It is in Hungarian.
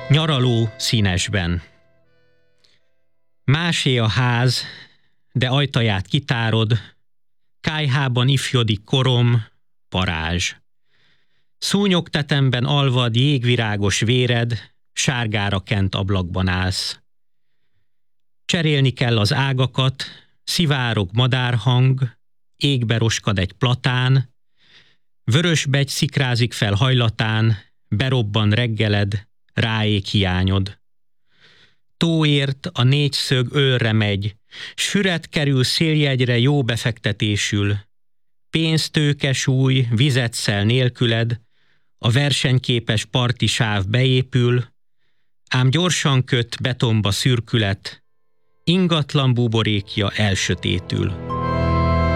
Nyaraló színesben. Másé a ház, de ajtaját kitárod, kályhában ifjodik korom, parázs. Szúnyogtetemben alvad jégvirágos véred, sárgára kent ablakban állsz. Cserélni kell az ágakat, szivárog madárhang, égbe roskad egy platán, vörösbegy szikrázik fel hajlatán, berobban reggeled, ráég hiányod. Tóért a négyszög ölre megy, s füred kerül széljegyre jó befektetésül. Pénztőke súly, vizetszel nélküled, a versenyképes parti sáv beépül, ám gyorsan köt betonba szürkület, ingatlan buborékja elsötétül.